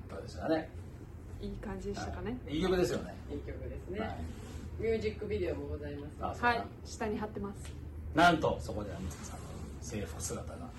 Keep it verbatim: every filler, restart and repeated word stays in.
かがでしたかね。 いい感じでしたかね。 いい曲ですよね。 いい曲ですね、はい、ミュージックビデオもございます。 はい、下に貼ってます。 なんとそこではミツさんの制服姿が